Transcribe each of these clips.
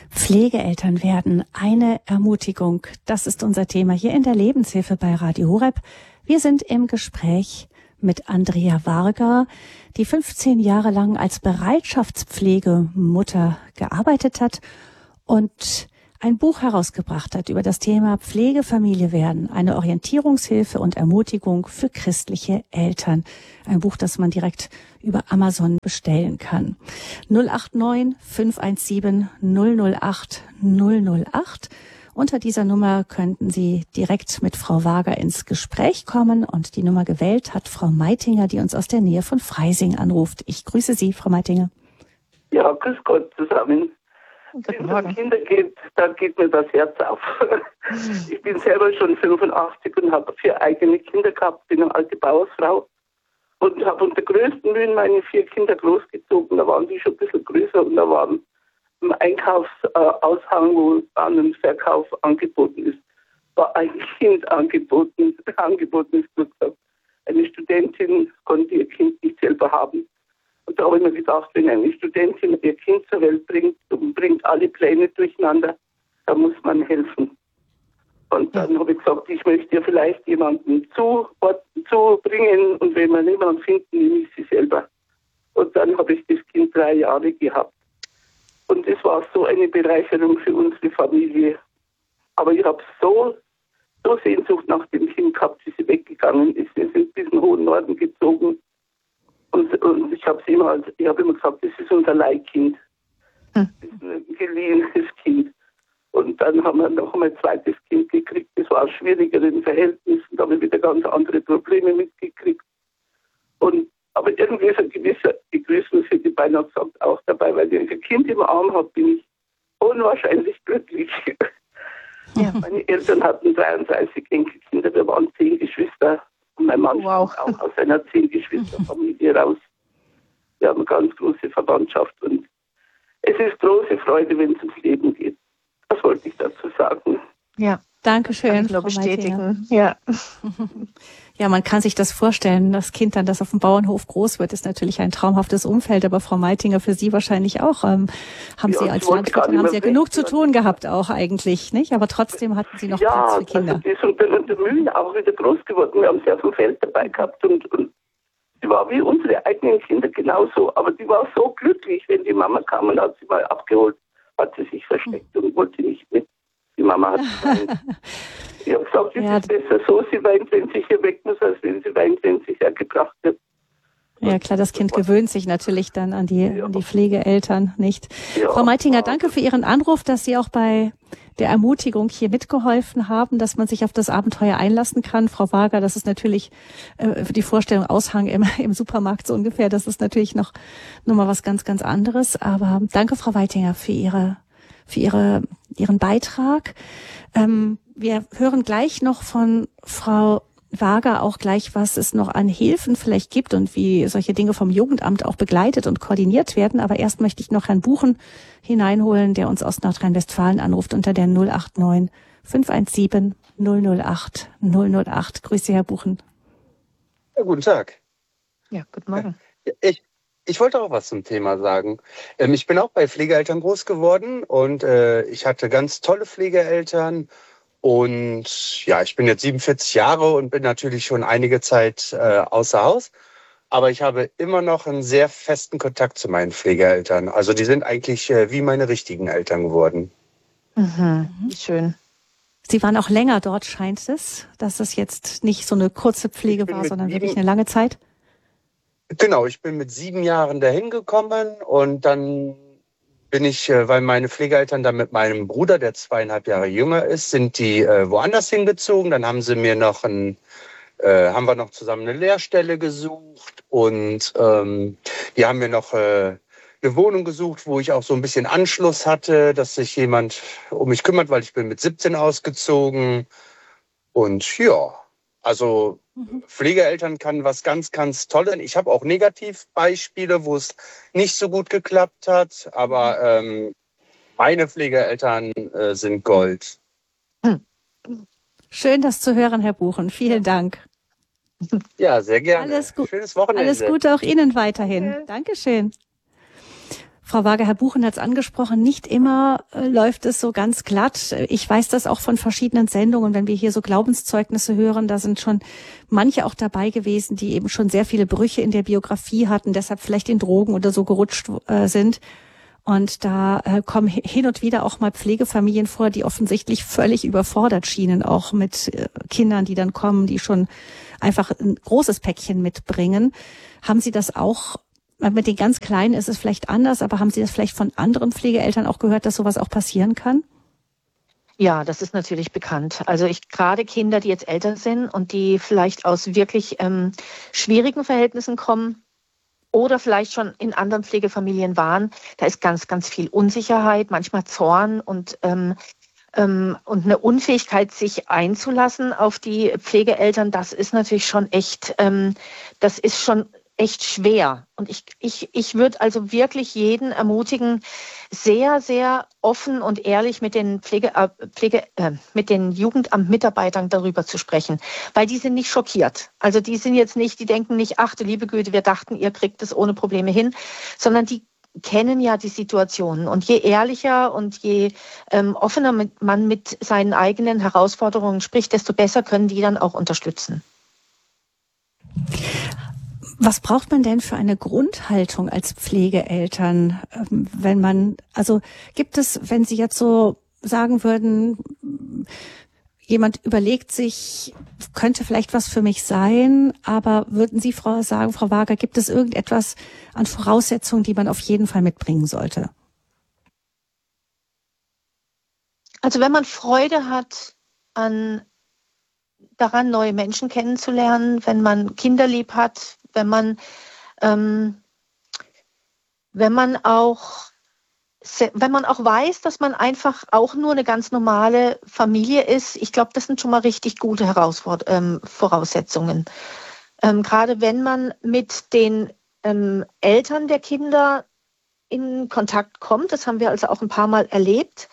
Pflegeeltern werden, eine Ermutigung. Das ist unser Thema hier in der Lebenshilfe bei Radio Horeb. Wir sind im Gespräch mit Andrea Varga, die 15 Jahre lang als Bereitschaftspflegemutter gearbeitet hat und ein Buch herausgebracht hat über das Thema Pflegefamilie werden, eine Orientierungshilfe und Ermutigung für christliche Eltern. Ein Buch, das man direkt über Amazon bestellen kann. 089 517 008 008. Unter dieser Nummer könnten Sie direkt mit Frau Varga ins Gespräch kommen und die Nummer gewählt hat Frau Meitinger, die uns aus der Nähe von Freising anruft. Ich grüße Sie, Frau Meitinger. Ja, grüß Gott zusammen. Wenn es um Kinder geht, da geht mir das Herz auf. Ich bin selber schon 85 und habe 4 eigene Kinder gehabt, bin eine alte Bauersfrau und habe unter größten Mühen meine 4 Kinder großgezogen. Da waren die schon ein bisschen größer und da waren im Einkaufsaushang, wo An- und Verkauf angeboten ist, war ein Kind angeboten ist gut gesagt. Eine Studentin konnte ihr Kind nicht selber haben. Und da habe ich mir gedacht, wenn eine Studentin ihr Kind zur Welt bringt und bringt alle Pläne durcheinander, da muss man helfen. Und dann habe ich gesagt, ich möchte ja vielleicht jemanden zubringen und wenn wir niemanden finden, nehme ich sie selber. Und dann habe ich das Kind 3 Jahre gehabt. Und es war so eine Bereicherung für unsere Familie. Aber ich habe so Sehnsucht nach dem Kind gehabt, wie sie weggegangen ist. Wir sind bis in den hohen Norden gezogen. Und ich habe immer gesagt, das ist unser Leihkind. Das ist ein geliehenes Kind. Und dann haben wir noch einmal ein zweites Kind gekriegt. Das war schwieriger in Verhältnissen. Da habe ich wieder ganz andere Probleme mitgekriegt. Aber irgendwie ist ein gewisser Egoismus, hätte ich beinahe gesagt, auch dabei, weil ich ein Kind im Arm habe, bin ich unwahrscheinlich glücklich. Ja. Meine Eltern hatten 33 Enkelkinder, wir waren 10 Geschwister. Und mein Mann stammt auch aus einer 10-Geschwister-Familie raus. Wir haben eine ganz große Verwandtschaft und es ist große Freude, wenn es ums Leben geht. Das wollte ich dazu sagen. Ja, Dankeschön. Kann ich nur bestätigen. Ja. Ja, man kann sich das vorstellen. Das Kind dann, das auf dem Bauernhof groß wird, ist natürlich ein traumhaftes Umfeld. Aber Frau Meitinger, für Sie wahrscheinlich auch. Haben Sie als Landwirtin haben Sie ja genug zu tun gehabt auch eigentlich, nicht? Aber trotzdem hatten Sie noch Platz für Kinder. Ja, also die sind in der Mühle auch wieder groß geworden. Wir haben sie auf dem Feld dabei gehabt und die war wie unsere eigenen Kinder genauso. Aber die war so glücklich, wenn die Mama kam und hat sie mal abgeholt, hat sie sich versteckt und wollte nicht mit. Die Mama hat geweint. Ich habe gesagt, es ist besser so, sie weint, wenn sie hier weg muss, als wenn sie weint, wenn sie hergebracht wird. Ja klar, das Kind gewöhnt sich natürlich dann an die Pflegeeltern, nicht? Ja, Frau Meitinger, danke für Ihren Anruf, dass Sie auch bei der Ermutigung hier mitgeholfen haben, dass man sich auf das Abenteuer einlassen kann. Frau Varga, das ist natürlich für die Vorstellung Aushang im Supermarkt so ungefähr, das ist natürlich noch mal was ganz, ganz anderes. Aber danke, Frau Meitinger, für Ihren Beitrag. Wir hören gleich noch von Frau Varga auch gleich, was es noch an Hilfen vielleicht gibt und wie solche Dinge vom Jugendamt auch begleitet und koordiniert werden. Aber erst möchte ich noch Herrn Buchen hineinholen, der uns aus Nordrhein-Westfalen anruft unter der 089 517 008 008. Grüße, Herr Buchen. Ja, guten Tag. Ja, guten Morgen. Ich wollte auch was zum Thema sagen. Ich bin auch bei Pflegeeltern groß geworden und ich hatte ganz tolle Pflegeeltern. Und ja, ich bin jetzt 47 Jahre und bin natürlich schon einige Zeit außer Haus. Aber ich habe immer noch einen sehr festen Kontakt zu meinen Pflegeeltern. Also die sind eigentlich wie meine richtigen Eltern geworden. Mhm. Schön. Sie waren auch länger dort, scheint es, dass es jetzt nicht so eine kurze Pflege war, sondern wirklich eine lange Zeit? Genau, ich bin mit 7 Jahren dahin gekommen und dann bin ich, weil meine Pflegeeltern dann mit meinem Bruder, der 2,5 Jahre jünger ist, sind die woanders hingezogen. Dann haben sie mir haben wir noch zusammen eine Lehrstelle gesucht und die haben mir noch eine Wohnung gesucht, wo ich auch so ein bisschen Anschluss hatte, dass sich jemand um mich kümmert, weil ich bin mit 17 ausgezogen. Und ja, also Pflegeeltern kann was ganz, ganz Tolles. Ich habe auch Negativbeispiele, wo es nicht so gut geklappt hat, aber meine Pflegeeltern sind Gold. Schön, das zu hören, Herr Buchen. Vielen Dank. Ja, sehr gerne. Schönes Wochenende. Alles Gute auch Ihnen weiterhin. Dankeschön. Frau Wager, Herr Buchen hat es angesprochen, nicht immer läuft es so ganz glatt. Ich weiß das auch von verschiedenen Sendungen, wenn wir hier so Glaubenszeugnisse hören, da sind schon manche auch dabei gewesen, die eben schon sehr viele Brüche in der Biografie hatten, deshalb vielleicht in Drogen oder so gerutscht sind. Und da kommen hin und wieder auch mal Pflegefamilien vor, die offensichtlich völlig überfordert schienen, auch mit Kindern, die dann kommen, die schon einfach ein großes Päckchen mitbringen. Haben Sie das auch? Mit den ganz Kleinen ist es vielleicht anders, aber haben Sie das vielleicht von anderen Pflegeeltern auch gehört, dass sowas auch passieren kann? Ja, das ist natürlich bekannt. Also gerade Kinder, die jetzt älter sind und die vielleicht aus wirklich schwierigen Verhältnissen kommen oder vielleicht schon in anderen Pflegefamilien waren, da ist ganz, ganz viel Unsicherheit, manchmal Zorn und eine Unfähigkeit, sich einzulassen auf die Pflegeeltern. Das ist natürlich schon echt, das ist schon echt schwer. Und ich würde also wirklich jeden ermutigen, sehr, sehr offen und ehrlich mit den mit den Jugendamtmitarbeitern darüber zu sprechen, weil die sind nicht schockiert. Also die sind jetzt nicht, die denken nicht, ach du liebe Güte, wir dachten, ihr kriegt es ohne Probleme hin, sondern die kennen ja die Situationen. Und je ehrlicher und je offener man mit seinen eigenen Herausforderungen spricht, desto besser können die dann auch unterstützen. Was braucht man denn für eine Grundhaltung als Pflegeeltern, wenn man, also gibt es, wenn Sie jetzt so sagen würden, jemand überlegt sich, könnte vielleicht was für mich sein, aber würden Sie sagen, Frau Wager, gibt es irgendetwas an Voraussetzungen, die man auf jeden Fall mitbringen sollte? Also wenn man Freude hat daran, neue Menschen kennenzulernen, wenn man Kinder lieb hat, wenn man auch weiß, dass man einfach auch nur eine ganz normale Familie ist, ich glaube, das sind schon mal richtig gute Voraussetzungen. Gerade wenn man mit den Eltern der Kinder in Kontakt kommt, das haben wir also auch ein paar Mal erlebt,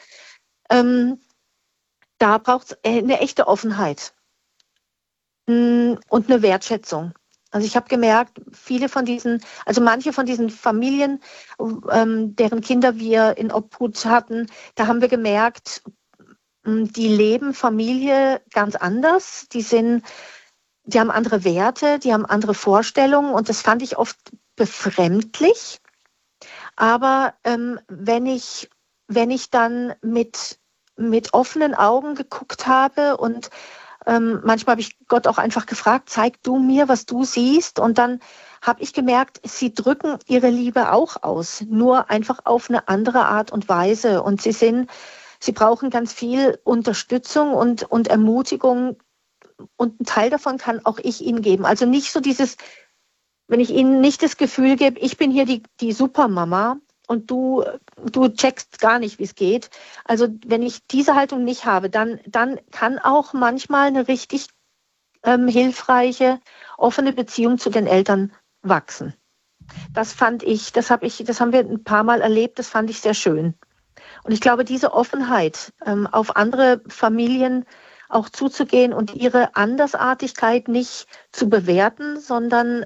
da braucht es eine echte Offenheit und eine Wertschätzung. Also ich habe gemerkt, manche von diesen Familien, deren Kinder wir in Obhut hatten, da haben wir gemerkt, die leben Familie ganz anders. Die haben andere Werte, die haben andere Vorstellungen und das fand ich oft befremdlich. Aber wenn ich dann mit offenen Augen geguckt habe und manchmal habe ich Gott auch einfach gefragt, zeig du mir, was du siehst. Und dann habe ich gemerkt, sie drücken ihre Liebe auch aus, nur einfach auf eine andere Art und Weise. Und sie brauchen ganz viel Unterstützung und Ermutigung. Und ein Teil davon kann auch ich ihnen geben. Also nicht so wenn ich ihnen nicht das Gefühl gebe, ich bin hier die Supermama und du checkst gar nicht, wie es geht. Also wenn ich diese Haltung nicht habe, dann kann auch manchmal eine richtig hilfreiche, offene Beziehung zu den Eltern wachsen. Das haben wir ein paar Mal erlebt, das fand ich sehr schön. Und ich glaube, diese Offenheit, auf andere Familien auch zuzugehen und ihre Andersartigkeit nicht zu bewerten, sondern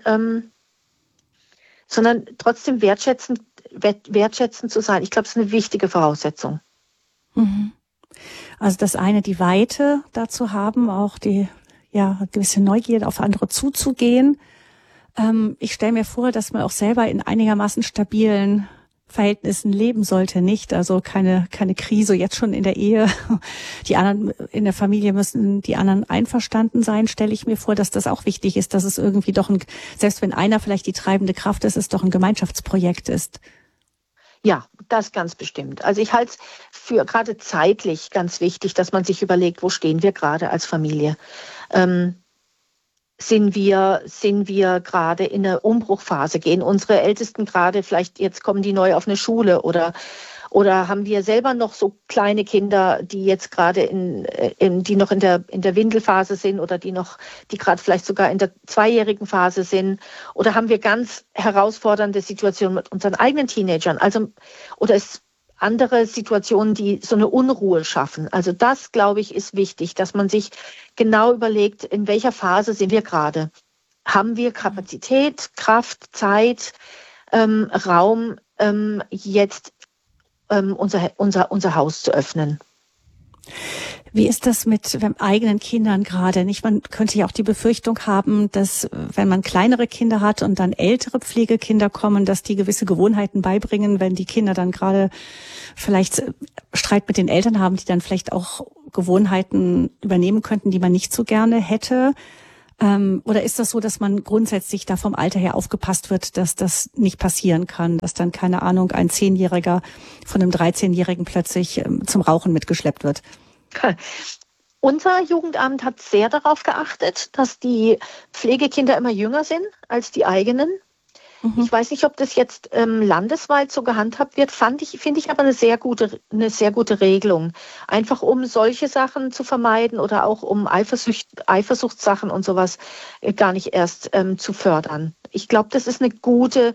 trotzdem wertschätzend zu sein. Ich glaube, das ist eine wichtige Voraussetzung. Also das eine, die Weite dazu haben, auch eine gewisse Neugierde auf andere zuzugehen. Ich stelle mir vor, dass man auch selber in einigermaßen stabilen Verhältnissen leben sollte, nicht? Also keine Krise jetzt schon in der Ehe. Die anderen in der Familie müssen die anderen einverstanden sein, stelle ich mir vor, dass das auch wichtig ist, dass es irgendwie doch selbst wenn einer vielleicht die treibende Kraft ist, es doch ein Gemeinschaftsprojekt ist. Ja, das ganz bestimmt. Also ich halte es für gerade zeitlich ganz wichtig, dass man sich überlegt, wo stehen wir gerade als Familie? Sind wir gerade in eine Umbruchphase? Gehen unsere Ältesten gerade, vielleicht jetzt kommen die neu auf eine Schule oder haben wir selber noch so kleine Kinder, die jetzt gerade die noch in der Windelphase sind oder die gerade vielleicht sogar in der 2-jährigen Phase sind? Oder haben wir ganz herausfordernde Situationen mit unseren eigenen Teenagern? Oder es andere Situationen, die so eine Unruhe schaffen. Also das, glaube ich, ist wichtig, dass man sich genau überlegt, in welcher Phase sind wir gerade. Haben wir Kapazität, Kraft, Zeit, Raum, jetzt unser Haus zu öffnen. Wie ist das mit eigenen Kindern gerade? Nicht, man könnte ja auch die Befürchtung haben, dass wenn man kleinere Kinder hat und dann ältere Pflegekinder kommen, dass die gewisse Gewohnheiten beibringen, wenn die Kinder dann gerade vielleicht Streit mit den Eltern haben, die dann vielleicht auch Gewohnheiten übernehmen könnten, die man nicht so gerne hätte. Oder ist das so, dass man grundsätzlich da vom Alter her aufgepasst wird, dass das nicht passieren kann, dass dann, keine Ahnung, ein 10-Jähriger von einem 13-Jährigen plötzlich zum Rauchen mitgeschleppt wird? Unser Jugendamt hat sehr darauf geachtet, dass die Pflegekinder immer jünger sind als die eigenen. Ich weiß nicht, ob das jetzt landesweit so gehandhabt wird, finde ich aber eine sehr gute Regelung. Einfach um solche Sachen zu vermeiden oder auch um Eifersuchtssachen und sowas gar nicht erst zu fördern. Ich glaube, das ist eine gute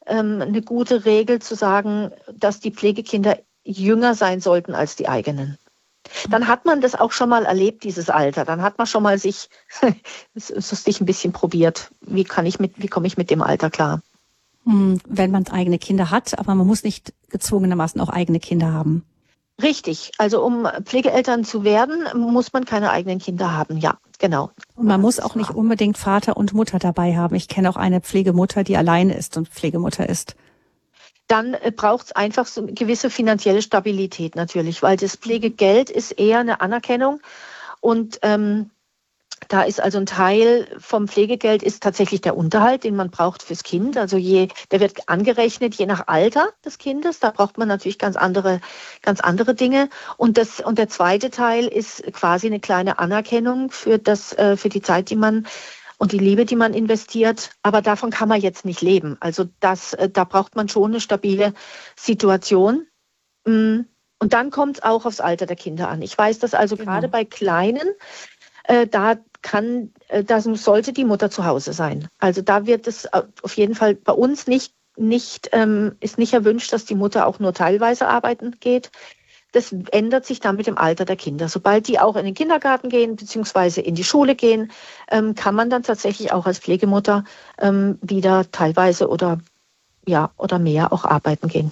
Regel zu sagen, dass die Pflegekinder jünger sein sollten als die eigenen. Dann hat man das auch schon mal erlebt, dieses Alter. Dann hat man schon mal sich ein bisschen probiert. Wie komme ich mit dem Alter klar? Wenn man eigene Kinder hat, aber man muss nicht gezwungenermaßen auch eigene Kinder haben. Richtig. Also um Pflegeeltern zu werden, muss man keine eigenen Kinder haben. Ja, genau. Und man muss auch nicht unbedingt Vater und Mutter dabei haben. Ich kenne auch eine Pflegemutter, die alleine ist und Pflegemutter ist. Dann braucht es einfach so eine gewisse finanzielle Stabilität natürlich, weil das Pflegegeld ist eher eine Anerkennung und da ist also ein Teil vom Pflegegeld ist tatsächlich der Unterhalt, den man braucht fürs Kind. Also der wird angerechnet je nach Alter des Kindes. Da braucht man natürlich ganz andere Dinge. Und der zweite Teil ist quasi eine kleine Anerkennung für die Zeit, die man und die Liebe, die man investiert. Aber davon kann man jetzt nicht leben. Also da braucht man schon eine stabile Situation. Und dann kommt es auch aufs Alter der Kinder an. Ich weiß, dass also gerade bei Kleinen, da sollte die Mutter zu Hause sein. Also da wird es auf jeden Fall bei uns ist nicht erwünscht, dass die Mutter auch nur teilweise arbeiten geht. Das ändert sich dann mit dem Alter der Kinder. Sobald die auch in den Kindergarten gehen bzw. in die Schule gehen, kann man dann tatsächlich auch als Pflegemutter wieder teilweise oder mehr auch arbeiten gehen.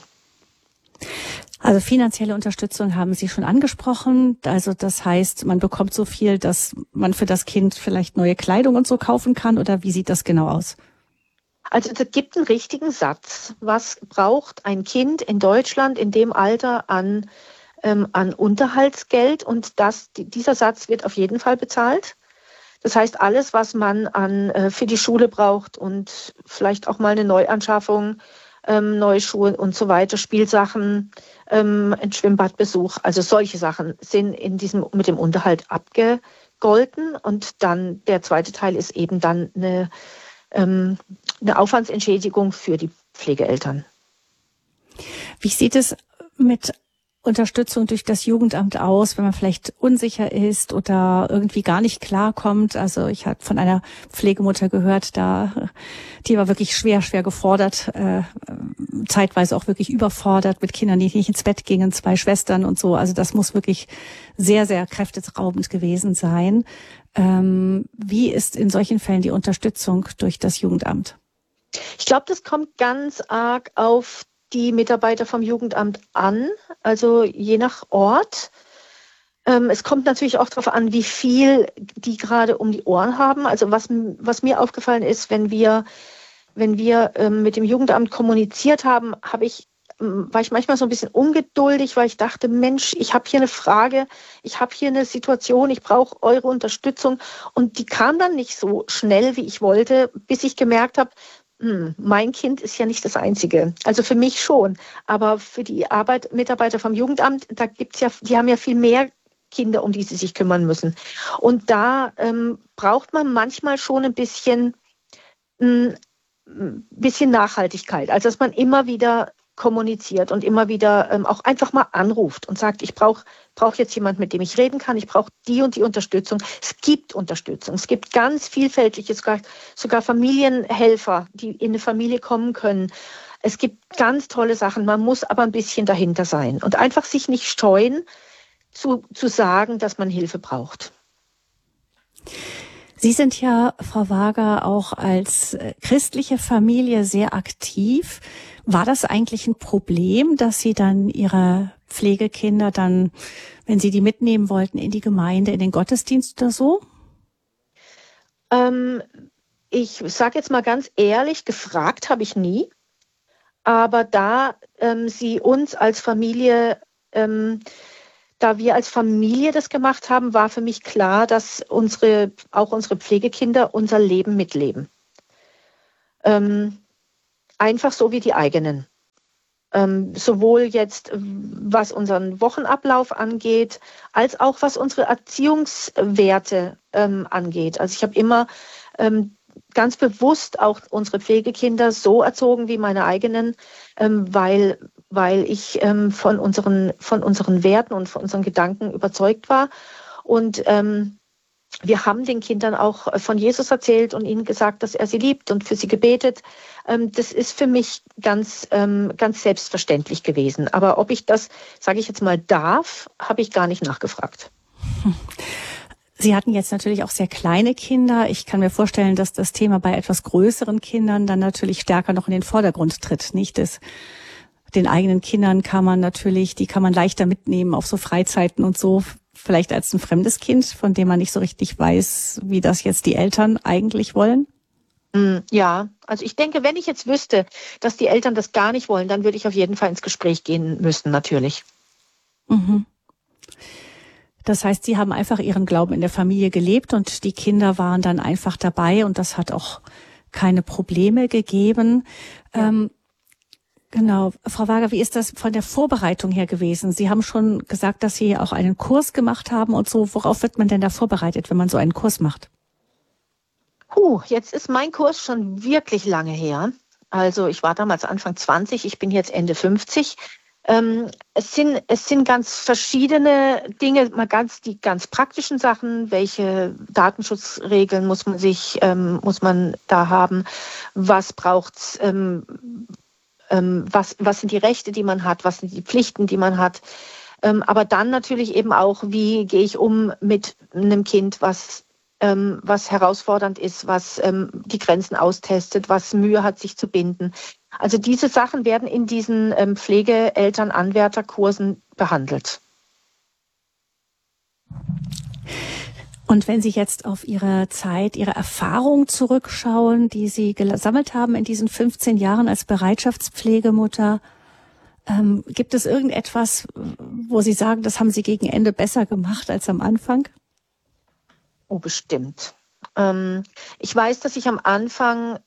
Also finanzielle Unterstützung haben Sie schon angesprochen. Also das heißt, man bekommt so viel, dass man für das Kind vielleicht neue Kleidung und so kaufen kann, oder wie sieht das genau aus? Also es gibt einen richtigen Satz. Was braucht ein Kind in Deutschland in dem Alter an Unterhaltsgeld? Und dieser Satz wird auf jeden Fall bezahlt. Das heißt, alles, was man für die Schule braucht und vielleicht auch mal eine Neuanschaffung, neue Schuhe und so weiter, Spielsachen, ein Schwimmbadbesuch, also solche Sachen sind mit dem Unterhalt abgegolten. Und dann der zweite Teil ist eben dann eine Aufwandsentschädigung für die Pflegeeltern. Wie sieht es mit Unterstützung durch das Jugendamt aus, wenn man vielleicht unsicher ist oder irgendwie gar nicht klarkommt? Also ich habe von einer Pflegemutter gehört, die war wirklich schwer gefordert, zeitweise auch wirklich überfordert mit Kindern, die nicht ins Bett gingen, 2 Schwestern und so. Also das muss wirklich sehr, sehr kräfteraubend gewesen sein. Wie ist in solchen Fällen die Unterstützung durch das Jugendamt? Ich glaube, das kommt ganz arg auf die Mitarbeiter vom Jugendamt an, also je nach Ort. Es kommt natürlich auch darauf an, wie viel die gerade um die Ohren haben. Also was mir aufgefallen ist, wenn wir mit dem Jugendamt kommuniziert haben, war ich manchmal so ein bisschen ungeduldig, weil ich dachte, Mensch, ich habe hier eine Frage, ich habe hier eine Situation, ich brauche eure Unterstützung. Und die kam dann nicht so schnell, wie ich wollte, bis ich gemerkt habe, mein Kind ist ja nicht das Einzige. Also für mich schon. Aber für die Mitarbeiter vom Jugendamt, die haben ja viel mehr Kinder, um die sie sich kümmern müssen. Und da braucht man manchmal schon ein bisschen Nachhaltigkeit. Also dass man immer wieder kommuniziert und immer wieder auch einfach mal anruft und sagt, ich brauche jetzt jemand, mit dem ich reden kann, ich brauche die und die Unterstützung. Es gibt Unterstützung, es gibt ganz vielfältige, sogar Familienhelfer, die in eine Familie kommen können. Es gibt ganz tolle Sachen, man muss aber ein bisschen dahinter sein und einfach sich nicht scheuen, zu sagen, dass man Hilfe braucht. Sie sind ja, Frau Wager, auch als christliche Familie sehr aktiv. War das eigentlich ein Problem, dass Sie dann Ihre Pflegekinder dann, wenn Sie die mitnehmen wollten, in die Gemeinde, in den Gottesdienst oder so? Ich sage jetzt mal ganz ehrlich, gefragt habe ich nie. Aber da sie uns als Familie, da wir als Familie das gemacht haben, war für mich klar, dass auch unsere Pflegekinder unser Leben mitleben. Einfach so wie die eigenen. Sowohl jetzt, was unseren Wochenablauf angeht, als auch was unsere Erziehungswerte angeht. Also ich habe immer ganz bewusst auch unsere Pflegekinder so erzogen wie meine eigenen, weil ich von unseren Werten und von unseren Gedanken überzeugt war. Und wir haben den Kindern auch von Jesus erzählt und ihnen gesagt, dass er sie liebt und für sie gebetet. Das ist für mich ganz selbstverständlich gewesen. Aber ob ich das, sage ich jetzt mal, darf, habe ich gar nicht nachgefragt. Sie hatten jetzt natürlich auch sehr kleine Kinder. Ich kann mir vorstellen, dass das Thema bei etwas größeren Kindern dann natürlich stärker noch in den Vordergrund tritt. Nicht den eigenen Kindern die kann man leichter mitnehmen auf so Freizeiten und so, vielleicht als ein fremdes Kind, von dem man nicht so richtig weiß, wie das jetzt die Eltern eigentlich wollen. Ja, also ich denke, wenn ich jetzt wüsste, dass die Eltern das gar nicht wollen, dann würde ich auf jeden Fall ins Gespräch gehen müssen, natürlich. Mhm. Das heißt, Sie haben einfach Ihren Glauben in der Familie gelebt und die Kinder waren dann einfach dabei und das hat auch keine Probleme gegeben. Ja. Genau. Frau Wager, wie ist das von der Vorbereitung her gewesen? Sie haben schon gesagt, dass Sie auch einen Kurs gemacht haben und so. Worauf wird man denn da vorbereitet, wenn man so einen Kurs macht? Jetzt ist mein Kurs schon wirklich lange her. Also ich war damals Anfang 20, ich bin jetzt Ende 50. Es sind ganz verschiedene Dinge, die ganz praktischen Sachen. Welche Datenschutzregeln muss man da haben? Was braucht's? Was sind die Rechte, die man hat? Was sind die Pflichten, die man hat? Aber dann natürlich eben auch, wie gehe ich um mit einem Kind, was herausfordernd ist, was die Grenzen austestet, was Mühe hat, sich zu binden. Also diese Sachen werden in diesen Pflegeeltern-Anwärterkursen behandelt. Und wenn Sie jetzt auf Ihre Erfahrung zurückschauen, die Sie gesammelt haben in diesen 15 Jahren als Bereitschaftspflegemutter, gibt es irgendetwas, wo Sie sagen, das haben Sie gegen Ende besser gemacht als am Anfang? Oh, bestimmt. Ich weiß, dass ich am Anfang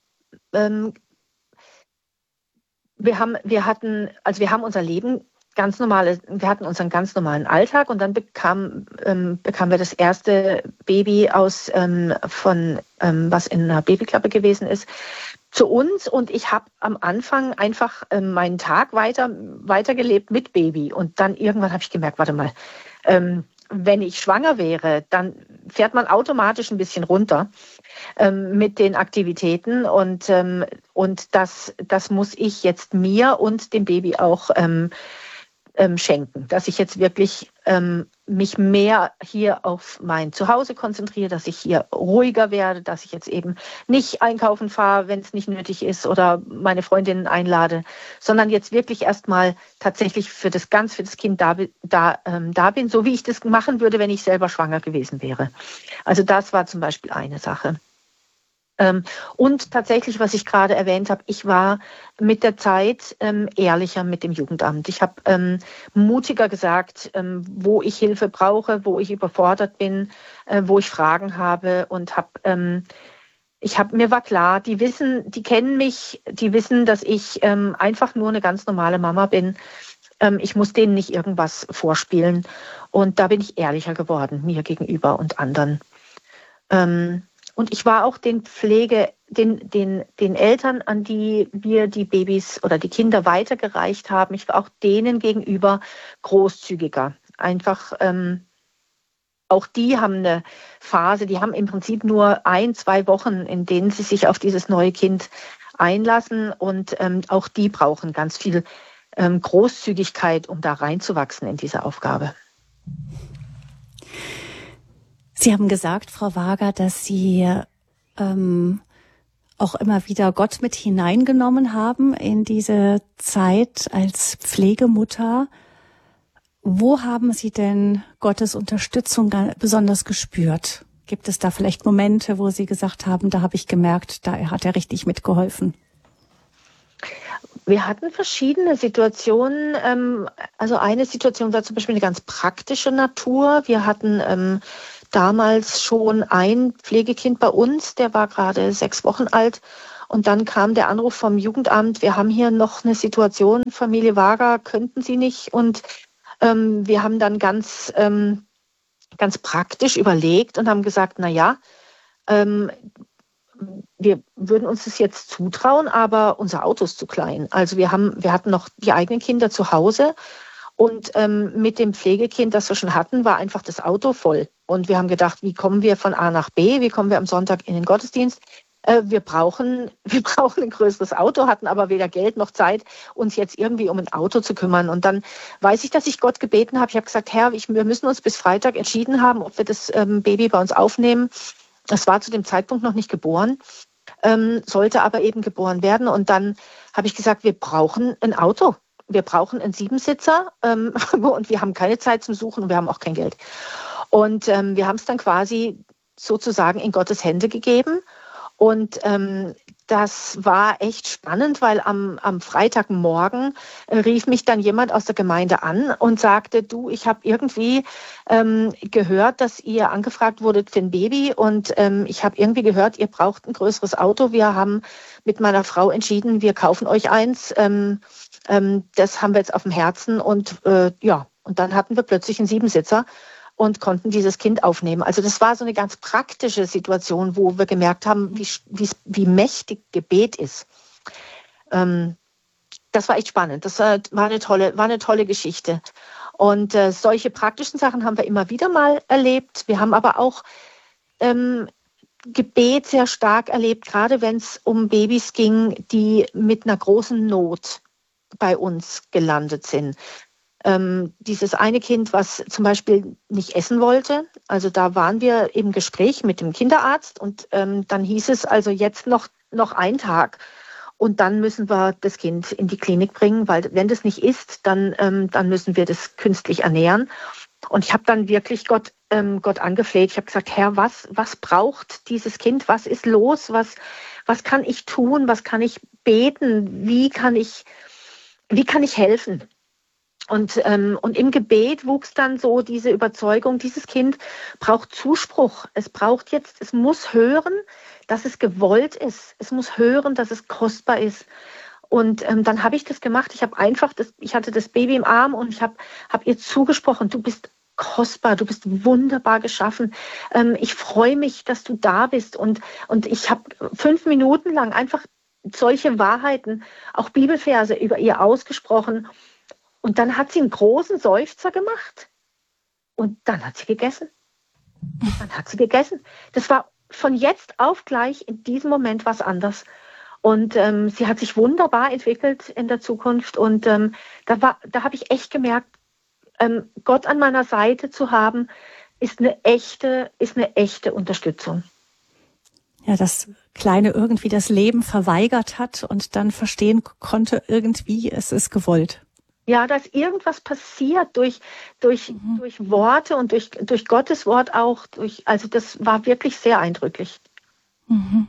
wir hatten unser Leben wir hatten unseren ganz normalen Alltag und dann bekamen wir das erste Baby was in einer Babyklappe gewesen ist, zu uns und ich habe am Anfang einfach meinen Tag weitergelebt mit Baby und dann irgendwann habe ich gemerkt, warte mal, wenn ich schwanger wäre, dann fährt man automatisch ein bisschen runter mit den Aktivitäten und das muss ich jetzt mir und dem Baby auch schenken, dass ich jetzt wirklich mich mehr hier auf mein Zuhause konzentriere, dass ich hier ruhiger werde, dass ich jetzt eben nicht einkaufen fahre, wenn es nicht nötig ist oder meine Freundinnen einlade, sondern jetzt wirklich erstmal tatsächlich für das Kind da bin, so wie ich das machen würde, wenn ich selber schwanger gewesen wäre. Also das war zum Beispiel eine Sache. Und tatsächlich, was ich gerade erwähnt habe, ich war mit der Zeit ehrlicher mit dem Jugendamt. Ich habe mutiger gesagt, wo ich Hilfe brauche, wo ich überfordert bin, wo ich Fragen habe und mir war klar, die kennen mich, die wissen, dass ich einfach nur eine ganz normale Mama bin. Ich muss denen nicht irgendwas vorspielen und da bin ich ehrlicher geworden, mir gegenüber und anderen. Und ich war auch den Eltern, an die wir die Babys oder die Kinder weitergereicht haben, ich war auch denen gegenüber großzügiger. Einfach, auch die haben eine Phase, die haben im Prinzip nur 1-2 Wochen, in denen sie sich auf dieses neue Kind einlassen. Und auch die brauchen ganz viel Großzügigkeit, um da reinzuwachsen in diese Aufgabe. Sie haben gesagt, Frau Wager, dass Sie auch immer wieder Gott mit hineingenommen haben in diese Zeit als Pflegemutter. Wo haben Sie denn Gottes Unterstützung besonders gespürt? Gibt es da vielleicht Momente, wo Sie gesagt haben, da habe ich gemerkt, da hat er richtig mitgeholfen? Wir hatten verschiedene Situationen. Also eine Situation war zum Beispiel eine ganz praktische Natur. Wir hatten damals schon ein Pflegekind bei uns, der war gerade 6 Wochen alt. Und dann kam der Anruf vom Jugendamt, wir haben hier noch eine Situation, Familie Wager, könnten Sie nicht? Und wir haben dann ganz praktisch überlegt und haben gesagt, na ja, wir würden uns das jetzt zutrauen, aber unser Auto ist zu klein. Also wir hatten noch die eigenen Kinder zu Hause und mit dem Pflegekind, das wir schon hatten, war einfach das Auto voll. Und wir haben gedacht, wie kommen wir von A nach B? Wie kommen wir am Sonntag in den Gottesdienst? Wir brauchen ein größeres Auto, hatten aber weder Geld noch Zeit, uns jetzt irgendwie um ein Auto zu kümmern. Und dann weiß ich, dass ich Gott gebeten habe. Ich habe gesagt, Herr, wir müssen uns bis Freitag entschieden haben, ob wir das Baby bei uns aufnehmen. Das war zu dem Zeitpunkt noch nicht geboren, sollte aber eben geboren werden. Und dann habe ich gesagt, wir brauchen ein Auto. Wir brauchen einen 7-Sitzer und wir haben keine Zeit zum Suchen und wir haben auch kein Geld. Und wir haben es dann quasi sozusagen in Gottes Hände gegeben. Und das war echt spannend, weil am Freitagmorgen rief mich dann jemand aus der Gemeinde an und sagte, du, ich habe irgendwie gehört, dass ihr angefragt wurdet für ein Baby und ich habe irgendwie gehört, ihr braucht ein größeres Auto. Wir haben mit meiner Frau entschieden, wir kaufen euch eins. Das haben wir jetzt auf dem Herzen und und dann hatten wir plötzlich einen 7-Sitzer. Und konnten dieses Kind aufnehmen. Also das war so eine ganz praktische Situation, wo wir gemerkt haben, wie mächtig Gebet ist. Das war echt spannend. Das war eine tolle Geschichte. Und solche praktischen Sachen haben wir immer wieder mal erlebt. Wir haben aber auch Gebet sehr stark erlebt, gerade wenn es um Babys ging, die mit einer großen Not bei uns gelandet sind. Dieses eine Kind, was zum Beispiel nicht essen wollte, also da waren wir im Gespräch mit dem Kinderarzt und dann hieß es also jetzt noch ein Tag und dann müssen wir das Kind in die Klinik bringen, weil wenn das nicht isst, dann müssen wir das künstlich ernähren. Und ich habe dann wirklich Gott angefleht. Ich habe gesagt, Herr, was braucht dieses Kind? Was ist los? Was kann ich tun? Was kann ich beten? Wie kann ich helfen? Und im Gebet wuchs dann so diese Überzeugung, dieses Kind braucht Zuspruch. Es muss hören, dass es gewollt ist. Es muss hören, dass es kostbar ist. Und dann habe ich das gemacht. Ich hatte das Baby im Arm und ich hab ihr zugesprochen, du bist kostbar, du bist wunderbar geschaffen. Ich freue mich, dass du da bist. Und ich habe 5 Minuten lang einfach solche Wahrheiten, auch Bibelverse über ihr ausgesprochen. Und dann hat sie einen großen Seufzer gemacht und dann hat sie gegessen. Das war von jetzt auf gleich in diesem Moment was anderes. Und sie hat sich wunderbar entwickelt in der Zukunft. Und da habe ich echt gemerkt, Gott an meiner Seite zu haben, ist eine echte Unterstützung. Ja, das Kleine irgendwie das Leben verweigert hat und dann verstehen konnte, irgendwie es ist gewollt. Ja, dass irgendwas passiert durch Worte und durch Gottes Wort auch. Also das war wirklich sehr eindrücklich. Mhm.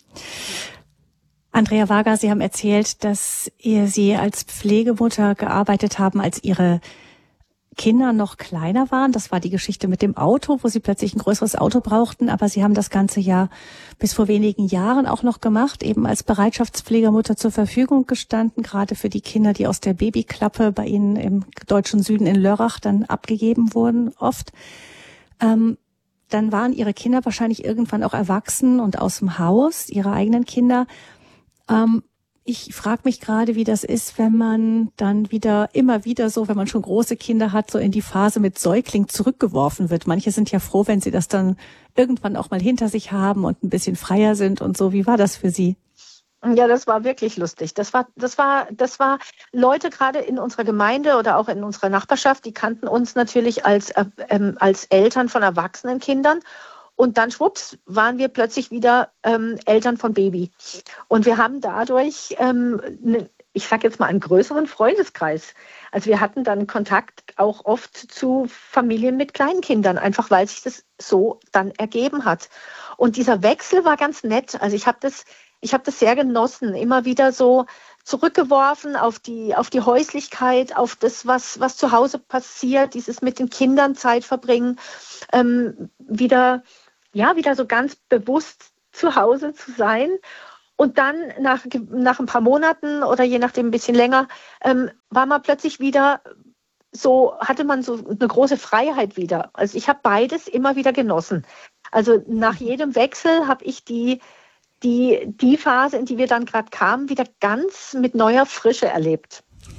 Andrea Wager, Sie haben erzählt, dass Sie als Pflegemutter gearbeitet haben, als Ihre Kinder noch kleiner waren. Das war die Geschichte mit dem Auto, wo Sie plötzlich ein größeres Auto brauchten. Aber Sie haben das ganze Jahr bis vor wenigen Jahren auch noch gemacht, eben als Bereitschaftspflegermutter zur Verfügung gestanden, gerade für die Kinder, die aus der Babyklappe bei Ihnen im deutschen Süden in Lörrach dann abgegeben wurden, oft. Dann waren Ihre Kinder wahrscheinlich irgendwann auch erwachsen und aus dem Haus, Ihre eigenen Kinder. Ich frage mich gerade, wie das ist, wenn man dann immer wieder so, wenn man schon große Kinder hat, so in die Phase mit Säugling zurückgeworfen wird. Manche sind ja froh, wenn sie das dann irgendwann auch mal hinter sich haben und ein bisschen freier sind und so. Wie war das für Sie? Ja, das war wirklich lustig. Das war Leute gerade in unserer Gemeinde oder auch in unserer Nachbarschaft, die kannten uns natürlich als Eltern von erwachsenen Kindern. Und dann schwupps waren wir plötzlich wieder Eltern von Baby. Und wir haben dadurch, ich sage jetzt mal, einen größeren Freundeskreis. Also wir hatten dann Kontakt auch oft zu Familien mit kleinen Kindern, einfach weil sich das so dann ergeben hat. Und dieser Wechsel war ganz nett. Also ich habe das sehr genossen, immer wieder so zurückgeworfen auf die Häuslichkeit, auf das, was zu Hause passiert, dieses mit den Kindern Zeit verbringen, wieder so ganz bewusst zu Hause zu sein. Und dann nach ein paar Monaten oder je nachdem ein bisschen länger, war man plötzlich wieder hatte man so eine große Freiheit wieder. Also ich habe beides immer wieder genossen. Also nach jedem Wechsel habe ich die Phase, in die wir dann gerade kamen, wieder ganz mit neuer Frische erlebt.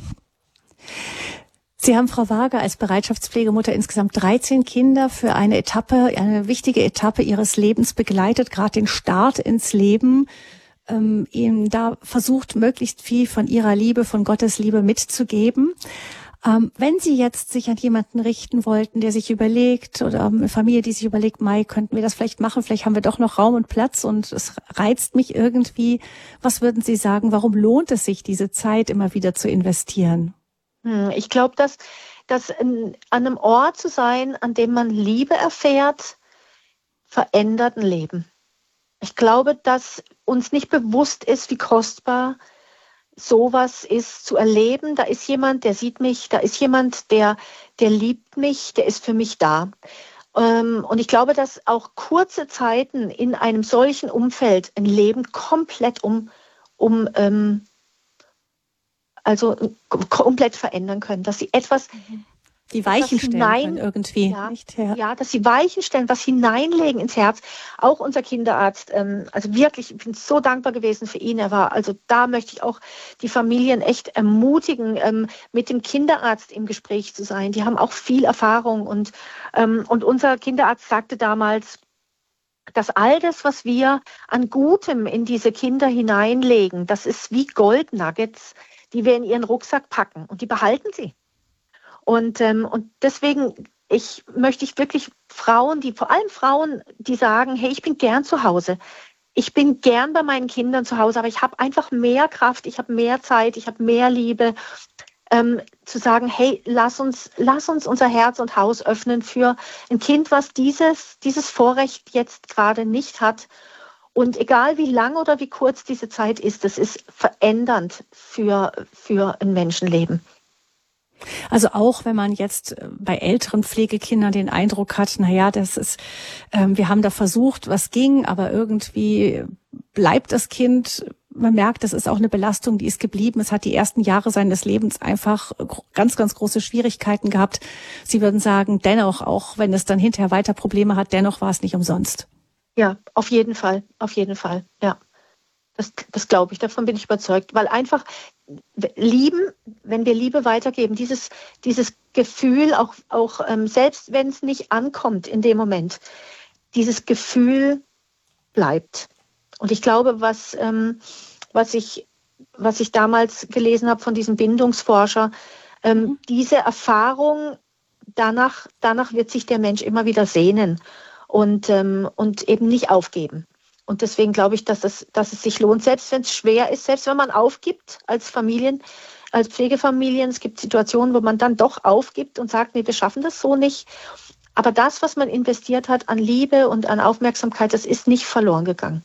Sie haben, Frau Wager, als Bereitschaftspflegemutter insgesamt 13 Kinder für eine wichtige Etappe Ihres Lebens begleitet, gerade den Start ins Leben, Ihnen da versucht, möglichst viel von Ihrer Liebe, von Gottes Liebe mitzugeben. Wenn Sie jetzt sich an jemanden richten wollten, der sich überlegt, oder eine Familie, die sich überlegt, Mai, könnten wir das vielleicht machen, vielleicht haben wir doch noch Raum und Platz und es reizt mich irgendwie. Was würden Sie sagen, warum lohnt es sich, diese Zeit immer wieder zu investieren? Ich glaube, dass an einem Ort zu sein, an dem man Liebe erfährt, verändert ein Leben. Ich glaube, dass uns nicht bewusst ist, wie kostbar sowas ist zu erleben. Da ist jemand, der sieht mich, da ist jemand, der liebt mich, der ist für mich da. Und ich glaube, dass auch kurze Zeiten in einem solchen Umfeld ein Leben komplett komplett verändern können, dass sie etwas die Weichen stellen können irgendwie. Ja, dass sie Weichen stellen, was hineinlegen ins Herz. Auch unser Kinderarzt, also wirklich, ich bin so dankbar gewesen für ihn. Da möchte ich auch die Familien echt ermutigen, mit dem Kinderarzt im Gespräch zu sein. Die haben auch viel Erfahrung und unser Kinderarzt sagte damals, dass all das, was wir an Gutem in diese Kinder hineinlegen, das ist wie Goldnuggets, die wir in ihren Rucksack packen und die behalten sie. Und deswegen möchte ich wirklich vor allem Frauen, die sagen, hey, ich bin gern zu Hause. Ich bin gern bei meinen Kindern zu Hause, aber ich habe einfach mehr Kraft, ich habe mehr Zeit, ich habe mehr Liebe, zu sagen, hey, lass uns unser Herz und Haus öffnen für ein Kind, was dieses Vorrecht jetzt gerade nicht hat. Und egal wie lang oder wie kurz diese Zeit ist, das ist verändernd für ein Menschenleben. Also auch wenn man jetzt bei älteren Pflegekindern den Eindruck hat, wir haben da versucht, was ging, aber irgendwie bleibt das Kind, man merkt, das ist auch eine Belastung, die ist geblieben. Es hat die ersten Jahre seines Lebens einfach ganz, ganz große Schwierigkeiten gehabt. Sie würden sagen, dennoch, auch wenn es dann hinterher weiter Probleme hat, dennoch war es nicht umsonst. Ja, auf jeden Fall, ja. Das glaube ich, davon bin ich überzeugt, weil einfach lieben, wenn wir Liebe weitergeben, dieses Gefühl, auch selbst wenn es nicht ankommt in dem Moment, dieses Gefühl bleibt. Und ich glaube, was ich damals gelesen habe von diesem Bindungsforscher, diese Erfahrung, danach wird sich der Mensch immer wieder sehnen und eben nicht aufgeben. Und deswegen glaube ich, dass es sich lohnt, selbst wenn es schwer ist, selbst wenn man aufgibt als Pflegefamilien. Es gibt Situationen, wo man dann doch aufgibt und sagt, nee, wir schaffen das so nicht. Aber das, was man investiert hat an Liebe und an Aufmerksamkeit, das ist nicht verloren gegangen.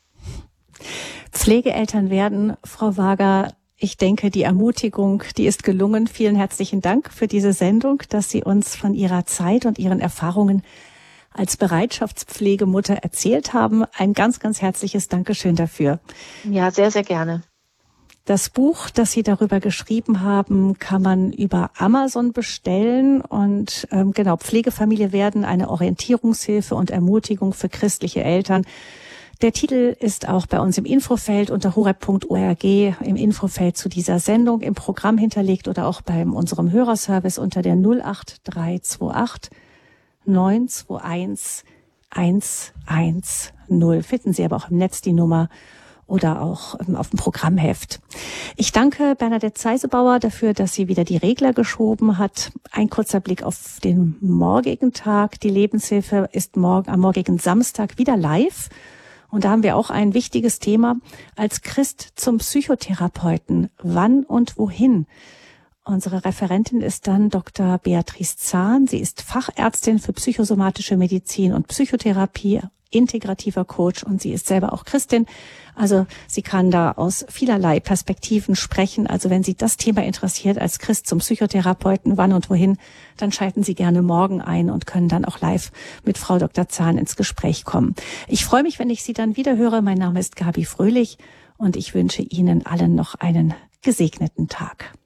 Pflegeeltern werden, Frau Wager, ich denke, die Ermutigung, die ist gelungen. Vielen herzlichen Dank für diese Sendung, dass Sie uns von Ihrer Zeit und Ihren Erfahrungen als Bereitschaftspflegemutter erzählt haben. Ein ganz, ganz herzliches Dankeschön dafür. Ja, sehr, sehr gerne. Das Buch, das Sie darüber geschrieben haben, kann man über Amazon bestellen. Und Pflegefamilie werden, eine Orientierungshilfe und Ermutigung für christliche Eltern. Der Titel ist auch bei uns im Infofeld unter horeb.org im Infofeld zu dieser Sendung im Programm hinterlegt oder auch bei unserem Hörerservice unter der 08328 921 110. Finden Sie aber auch im Netz die Nummer. oder auch auf dem Programmheft. Ich danke Bernadette Zeisebauer dafür, dass sie wieder die Regler geschoben hat. Ein kurzer Blick auf den morgigen Tag. Die Lebenshilfe ist am morgigen Samstag wieder live. Und da haben wir auch ein wichtiges Thema: als Christ zum Psychotherapeuten. Wann und wohin? Unsere Referentin ist dann Dr. Beatrice Zahn. Sie ist Fachärztin für psychosomatische Medizin und Psychotherapie, integrativer Coach, und sie ist selber auch Christin. Also sie kann da aus vielerlei Perspektiven sprechen. Also wenn Sie das Thema interessiert, als Christ zum Psychotherapeuten, wann und wohin, dann schalten Sie gerne morgen ein und können dann auch live mit Frau Dr. Zahn ins Gespräch kommen. Ich freue mich, wenn ich Sie dann wieder höre. Mein Name ist Gabi Fröhlich und ich wünsche Ihnen allen noch einen gesegneten Tag.